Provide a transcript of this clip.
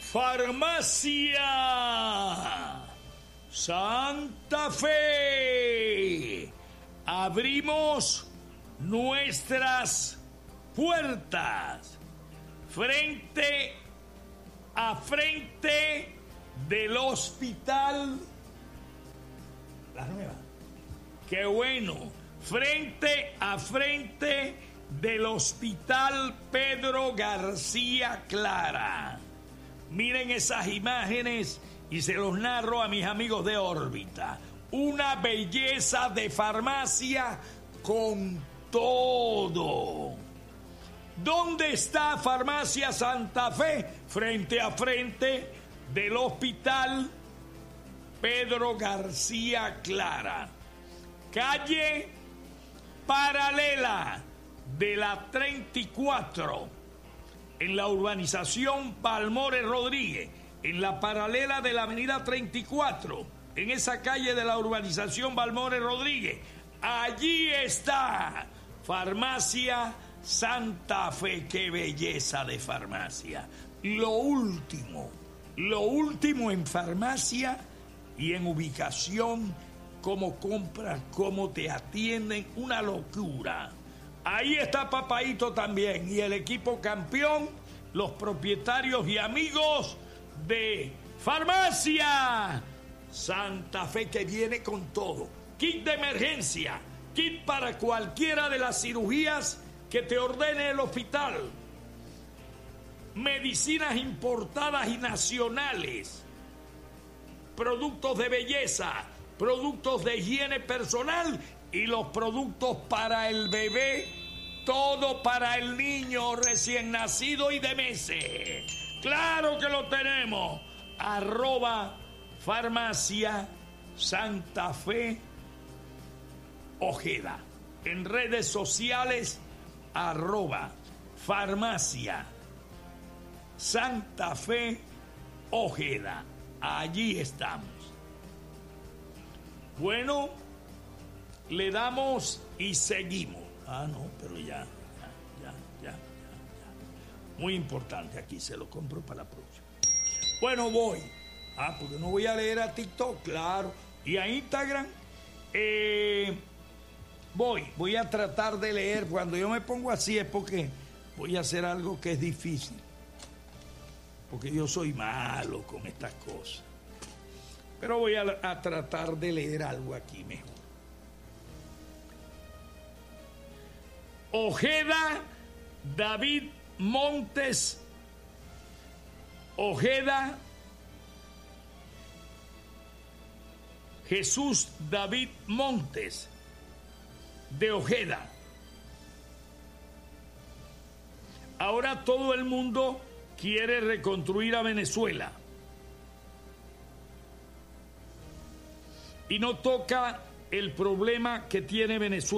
Farmacia Santa Fe. Abrimos nuestras puertas frente a frente del hospital La Nueva. ¡Qué bueno! Frente a frente del hospital Pedro García Clara. Miren esas imágenes y se los narro a mis amigos de órbita. Una belleza de farmacia con todo. ¿Dónde está Farmacia Santa Fe? Frente a frente del hospital Pedro García Clara. Calle paralela de la 34, en la urbanización Palmores Rodríguez, en la paralela de la avenida 34, en esa calle de la urbanización Palmores Rodríguez. Allí está Farmacia Santa Fe. ¡Qué belleza de farmacia! Lo último en farmacia y en ubicación, cómo compras, cómo te atienden, una locura. Ahí está Papaito también y el equipo campeón, los propietarios y amigos de Farmacia Santa Fe, que viene con todo. Kit de emergencia, kit para cualquiera de las cirugías que te ordene el hospital. Medicinas importadas y nacionales. Productos de belleza, productos de higiene personal y los productos para el bebé, todo para el niño recién nacido y de meses. ¡Claro que lo tenemos! @Farmacia Santa Fe Ojeda. En redes sociales, @Farmacia Santa Fe Ojeda. Allí estamos. Bueno, le damos y seguimos. No, pero ya. Muy importante, aquí se lo compro para la próxima. Bueno, voy. Porque no voy a leer a TikTok, claro. Y a Instagram, voy a tratar de leer. Cuando yo me pongo así es porque voy a hacer algo que es difícil. Porque yo soy malo con estas cosas. Pero voy a tratar de leer algo aquí mejor. Ojeda David Montes. Ojeda Jesús David Montes, de Ojeda. Ahora todo el mundo quiere reconstruir a Venezuela y no toca el problema que tiene Venezuela.